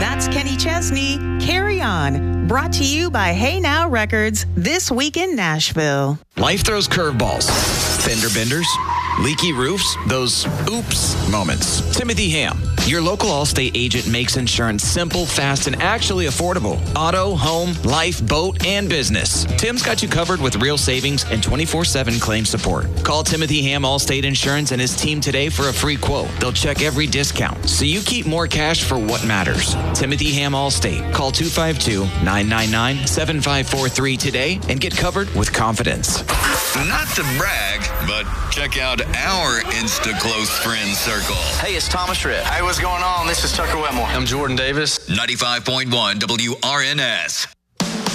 That's Kenny Chesney. Carry On. Brought to you by Hey Now Records. This week in Nashville. Life throws curveballs. Fender benders. Leaky roofs. Those oops moments. Timothy Ham, your local Allstate agent, makes insurance simple, fast, and actually affordable. Auto, home, life, boat, and business. Tim's got you covered with real savings and 24/7 claim support. Call Timothy Ham Allstate Insurance and his team today for a free quote. They'll check every discount so you keep more cash for what matters. Timothy Ham Allstate. Call 252-999-7543 today and get covered with confidence. Not to brag, but check out our Insta Close Friends Circle. Hey, it's Thomas Rhett. Hey, what's going on? This is Tucker Wetmore. I'm Jordan Davis. 95.1 WRNS.